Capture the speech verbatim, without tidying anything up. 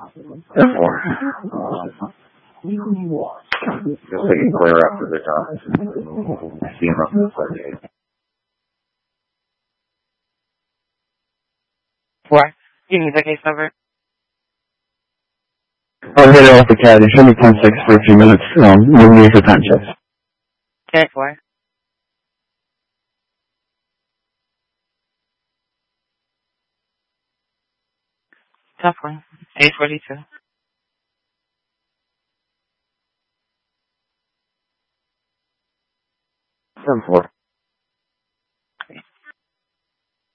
Therefore, uh, just take it clear after the done. Steam up the thirty-eight. Four. You need the case number? I'll hit it off the cat. You should be ten six for a few minutes. Um, we'll leave for time checks. Okay, four. Tough one. eight forty-two. Ten four.